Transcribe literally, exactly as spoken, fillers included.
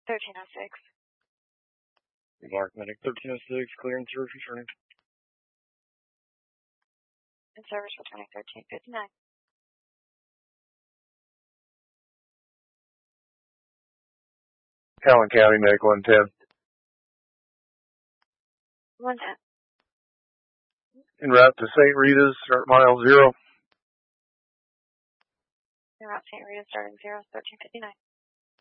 thirteen oh six. Mark Medic thirteen oh six, clear and service returning. In service returning thirteen fifty-nine. Allen County Medic one ten. one ten. En route to Saint Rita's, start mile zero. En route Saint Rita starting zero, thirteen fifty-nine.